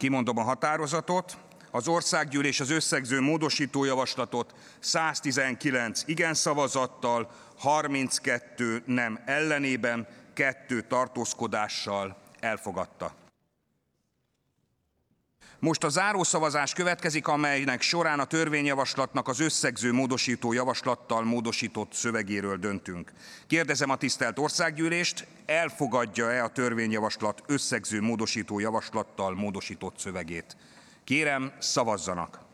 Kimondom a határozatot. Az országgyűlés az összegző módosító javaslatot 119 igen szavazattal, 32 nem ellenében, 2 tartózkodással elfogadta. Most a zárószavazás következik, amelynek során a törvényjavaslatnak az összegző módosító javaslattal módosított szövegéről döntünk. Kérdezem a tisztelt Országgyűlést, elfogadja-e a törvényjavaslat összegző módosító javaslattal módosított szövegét? Kérem, szavazzanak!